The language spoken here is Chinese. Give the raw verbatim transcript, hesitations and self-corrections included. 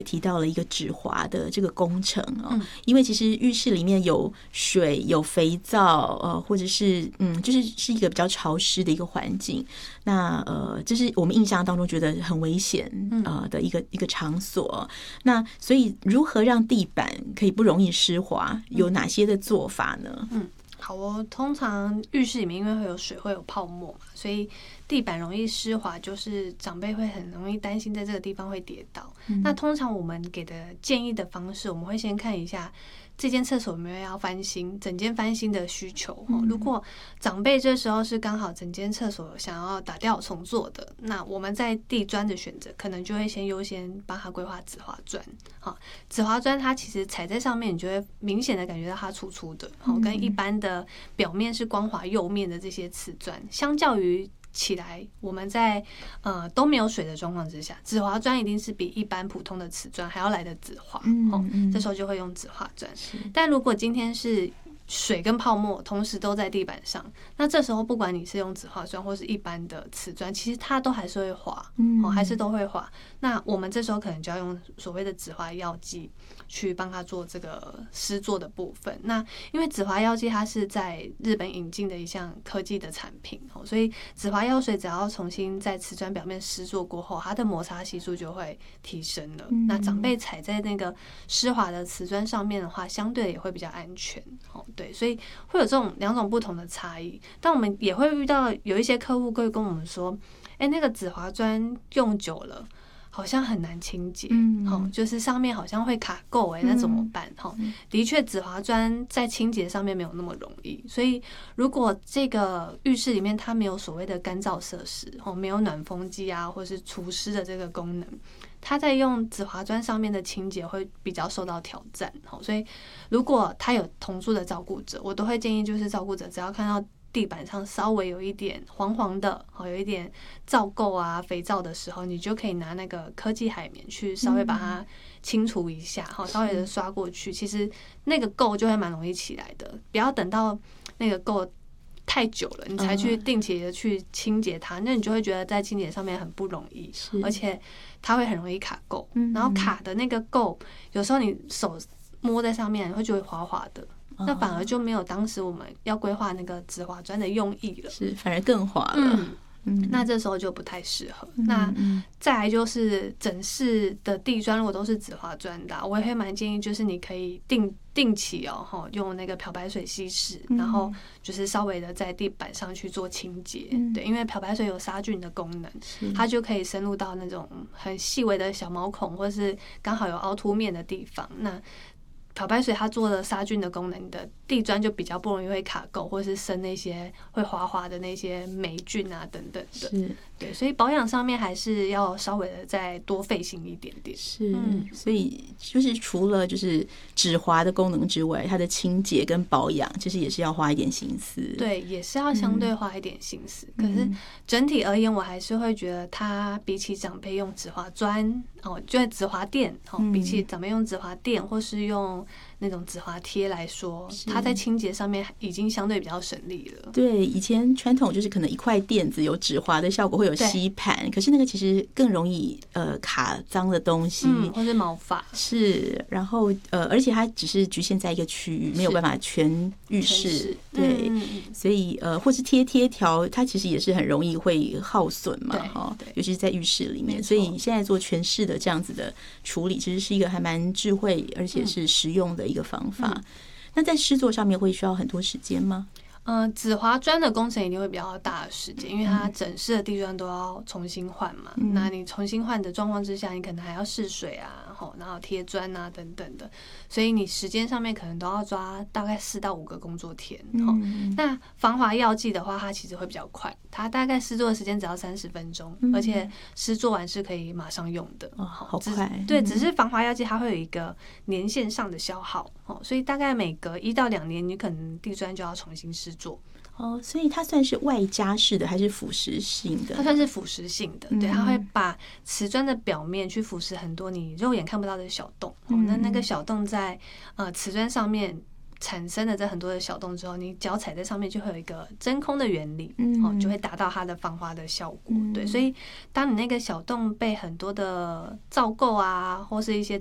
提到了一个止滑的这个工程哦，嗯、因为其实浴室里面有水、有肥皂，呃，或者是嗯，就是是一个比较潮湿的一个环境。那呃，这是我们印象当中觉得很危险呃的一个一个场所。那所以如何让地板可以不容易湿滑，有哪些的做法呢？ 嗯。好哦，通常浴室里面因为会有水，会有泡沫嘛，所以地板容易湿滑，就是长辈会很容易担心在这个地方会跌倒。嗯、那通常我们给的建议的方式，我们会先看一下这间厕所有没有要翻新，整间翻新的需求。嗯、如果长辈这时候是刚好整间厕所想要打掉重做的，那我们在地砖的选择，可能就会先优先帮他规划紫滑砖。好，紫滑砖它其实踩在上面，你就会明显的感觉到它粗粗的，好，跟一般的表面是光滑釉面的这些瓷砖，相较于起来，我们在呃都没有水的状况之下，紫滑砖一定是比一般普通的瓷砖还要来的紫滑，嗯嗯，这时候就会用紫滑砖。但如果今天是水跟泡沫同时都在地板上，那这时候不管你是用紫滑砖或是一般的瓷砖，其实它都还是会滑，哦，还是都会滑。那我们这时候可能就要用所谓的紫滑药剂去帮他做这个施作的部分。那因为紫滑药剂它是在日本引进的一项科技的产品，所以紫滑药水只要重新在瓷砖表面施作过后，它的摩擦系数就会提升了。那长辈踩在那个湿滑的瓷砖上面的话，相对也会比较安全。对，所以会有这种两种不同的差异。但我们也会遇到有一些客户会跟我们说，哎，那个紫滑砖用久了好像很难清洁，嗯哦、就是上面好像会卡垢，哎，那怎么办？哈、嗯，的确，紫滑砖在清洁上面没有那么容易。所以，如果这个浴室里面它没有所谓的干燥设施，哦，没有暖风机啊，或是除湿的这个功能，它在用紫滑砖上面的清洁会比较受到挑战。所以，如果他有同住的照顾者，我都会建议，就是照顾者只要看到地板上稍微有一点黄黄的，有一点皂垢啊、肥皂的时候，你就可以拿那个科技海绵去稍微把它清除一下，嗯、稍微的刷过去，其实那个垢就会蛮容易起来的。不要等到那个垢太久了，你才去定期的去清洁它，那你就会觉得在清洁上面很不容易，而且它会很容易卡垢。然后卡的那个垢，有时候你手摸在上面，你会觉得滑滑的。那反而就没有当时我们要规划那个紫滑砖的用意了， 是反而更滑了。 嗯嗯，那这时候就不太适合。嗯、那再来就是整室的地砖，如果都是紫滑砖的，我也会蛮建议，就是你可以定定期哦，用那个漂白水稀释，嗯、然后就是稍微的在地板上去做清洁。嗯、对，因为漂白水有杀菌的功能，它就可以深入到那种很细微的小毛孔，或是刚好有凹凸面的地方。那漂白水它做了杀菌的功能，你的地砖就比较不容易会卡垢，或是生那些会滑滑的那些霉菌啊等等的。是，对，所以保养上面还是要稍微的再多费心一点点。 是，嗯、所以就是除了就是止滑的功能之外，它的清洁跟保养其实也是要花一点心思。 对，也是要相对花一点心思。嗯、可是整体而言，我还是会觉得它比起长辈用紫滑砖哦，就在紫滑垫哦，嗯、比起长辈用紫滑垫或是用那种紫滑贴来说，它在清洁上面已经相对比较省力了。 对，以前传统就是可能一块垫子有止滑的效果，会有吸盘，可是那个其实更容易呃卡脏的东西， 嗯、或是毛发。 是，然后呃，而且它只是局限在一个区域，没有办法全浴室。对，嗯、所以呃，或是贴贴条，它其实也是很容易会耗损嘛，哈，尤其是在浴室里面。所以现在做全室的这样子的处理，其实是一个还蛮智慧而且是实用的一个方法。嗯、那在施作上面会需要很多时间吗？ 呃，紫滑砖的工程一定会比较大的时间，因为它整室的地砖都要重新换嘛。嗯、那你重新换的状况之下，你可能还要试水啊，然后贴砖啊等等的，所以你时间上面可能都要抓大概四到五个工作天。嗯、那防滑药剂的话，它其实会比较快，它大概施作的时间只要三十分钟，嗯、而且施作完是可以马上用的。 哦，好快！ 对，只是防滑药剂它会有一个年限上的消耗，所以大概每隔一到两年，你可能地砖就要重新施做。 哦，所以它算是外加式的还是腐蚀性的？ 它算是腐蚀性的，对，它会把瓷砖的表面去腐蚀很多你肉眼看不到的小洞。嗯、那那个小洞在呃瓷砖上面产生了这很多的小洞之后，你脚踩在上面就会有一个真空的原理， 嗯、 哦，就会达到它的防滑的效果。嗯、对，所以当你那个小洞被很多的皂垢啊，或是一些